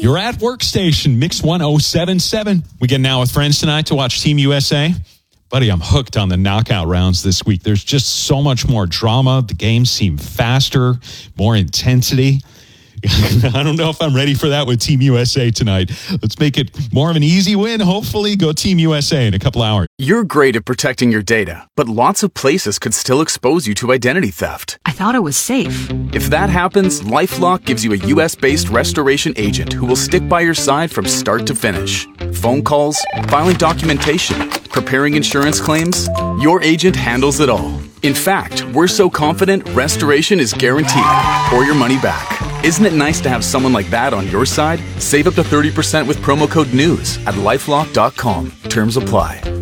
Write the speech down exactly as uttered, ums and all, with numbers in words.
You're at Workstation, Mix one oh seven point seven. We get now with friends tonight to watch Team U S A. Buddy, I'm hooked on the knockout rounds this week. There's just so much more drama. The games seem faster, more intensity. I don't know if I'm ready for that with Team U S A tonight. Let's make it more of an easy win. Hopefully, go Team U S A in a couple hours. You're great at protecting your data, but lots of places could still expose you to identity theft. I thought it was safe. If that happens, LifeLock gives you a U S-based restoration agent who will stick by your side from start to finish. Phone calls, filing documentation, preparing insurance claims, your agent handles it all. In fact, we're so confident restoration is guaranteed or your money back. Isn't it nice to have someone like that on your side? Save up to thirty percent with promo code NEWS at lifelock dot com. Terms apply.